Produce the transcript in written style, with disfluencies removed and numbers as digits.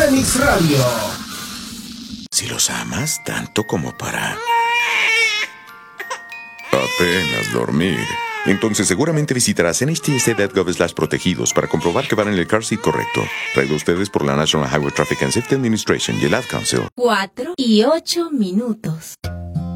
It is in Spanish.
Remix Radio. Si los amas tanto como para apenas dormir, entonces seguramente visitarás nhtsa.gov/protegidos para comprobar que van en el car seat correcto. Traído a ustedes por la National Highway Traffic and Safety Administration y el Ad Council. 4:08.